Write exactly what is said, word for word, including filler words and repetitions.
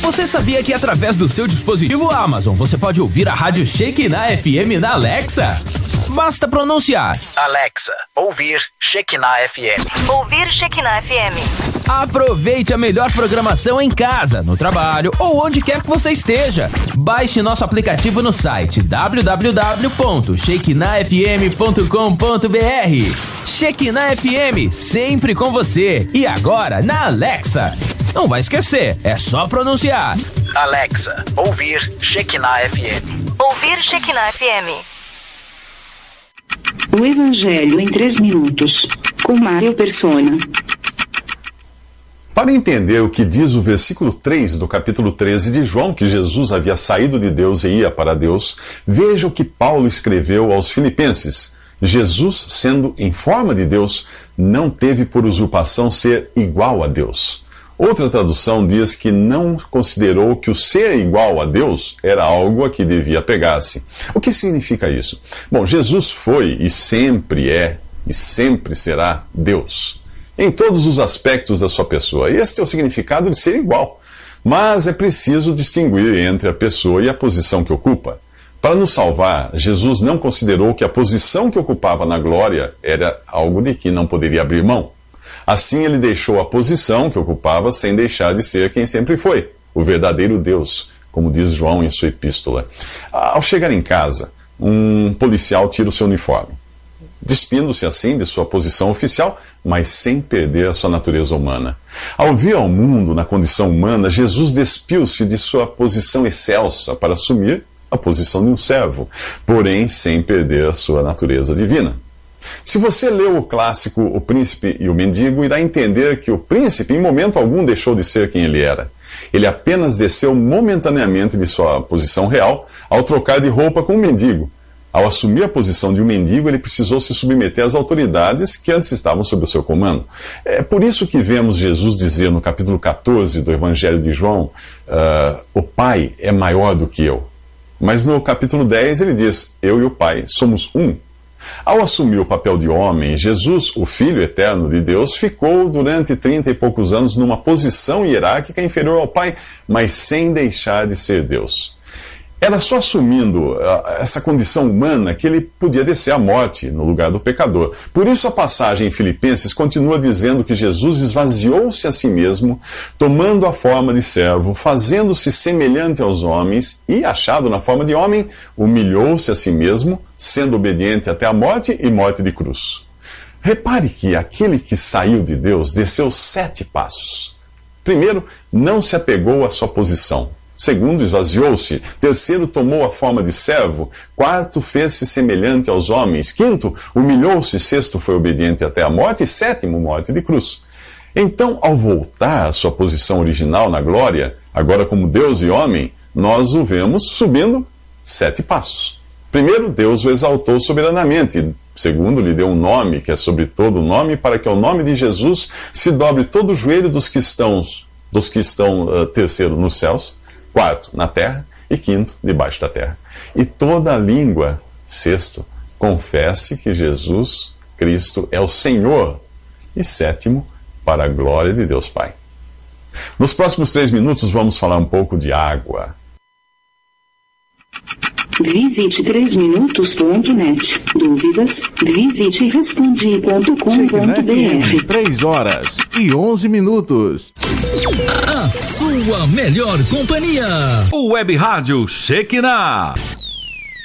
Você sabia que através do seu dispositivo Amazon você pode ouvir a rádio Shekinah F M na Alexa? Basta pronunciar: Alexa, ouvir Shekinah F M. Ouvir Shekinah F M. Aproveite a melhor programação em casa, no trabalho ou onde quer que você esteja. Baixe nosso aplicativo no site w w w ponto shekinah f m ponto com ponto b r. Shekinah F M, sempre com você. E agora na Alexa. Não vai esquecer, é só pronunciar: Alexa, ouvir Shekinah F M. Ouvir Shekinah F M. O Evangelho em três minutos, com Mário Persona. Para entender o que diz o versículo três do capítulo treze de João, que Jesus havia saído de Deus e ia para Deus, veja o que Paulo escreveu aos Filipenses. Jesus, sendo em forma de Deus, não teve por usurpação ser igual a Deus. Outra tradução diz que não considerou que o ser igual a Deus era algo a que devia pegar-se. O que significa isso? Bom, Jesus foi e sempre é e sempre será Deus, em todos os aspectos da sua pessoa. Este é o significado de ser igual. Mas é preciso distinguir entre a pessoa e a posição que ocupa. Para nos salvar, Jesus não considerou que a posição que ocupava na glória era algo de que não poderia abrir mão. Assim, ele deixou a posição que ocupava sem deixar de ser quem sempre foi, o verdadeiro Deus, como diz João em sua epístola. Ao chegar em casa, um policial tira o seu uniforme, despindo-se assim de sua posição oficial, mas sem perder a sua natureza humana. Ao vir ao mundo na condição humana, Jesus despiu-se de sua posição excelsa para assumir a posição de um servo, porém sem perder a sua natureza divina. Se você leu o clássico O Príncipe e o Mendigo, irá entender que o príncipe em momento algum deixou de ser quem ele era. Ele apenas desceu momentaneamente de sua posição real ao trocar de roupa com o mendigo. Ao assumir a posição de um mendigo, ele precisou se submeter às autoridades que antes estavam sob o seu comando. É por isso que vemos Jesus dizer no capítulo quatorze do Evangelho de João, uh, o Pai é maior do que eu. Mas no capítulo dez ele diz, eu e o Pai somos um. Ao assumir o papel de homem, Jesus, o Filho eterno de Deus, ficou durante trinta e poucos anos numa posição hierárquica inferior ao Pai, mas sem deixar de ser Deus. Era só assumindo uh, essa condição humana que ele podia descer à morte no lugar do pecador. Por isso a passagem em Filipenses continua dizendo que Jesus esvaziou-se a si mesmo, tomando a forma de servo, fazendo-se semelhante aos homens e, achado na forma de homem, humilhou-se a si mesmo, sendo obediente até a morte e morte de cruz. Repare que aquele que saiu de Deus desceu sete passos. Primeiro, não se apegou à sua posição. Segundo, esvaziou-se. Terceiro, tomou a forma de servo. Quarto, fez-se semelhante aos homens. Quinto, humilhou-se. Sexto, foi obediente até a morte. E sétimo, morte de cruz. Então, ao voltar à sua posição original na glória, agora como Deus e homem, nós o vemos subindo sete passos. Primeiro, Deus o exaltou soberanamente. Segundo, lhe deu um nome, que é sobre todo nome, para que ao nome de Jesus se dobre todo o joelho dos que estão, dos que estão uh, terceiro, nos céus. Quarto, na terra. E quinto, debaixo da terra. E toda a língua, sexto, confesse que Jesus Cristo é o Senhor. E sétimo, para a glória de Deus Pai. Nos próximos três minutos vamos falar um pouco de água. Visite três minutos ponto net. Dúvidas? Visite respondi ponto com ponto b r. três horas e onze minutos. A sua melhor companhia. O Web Rádio Shekinah.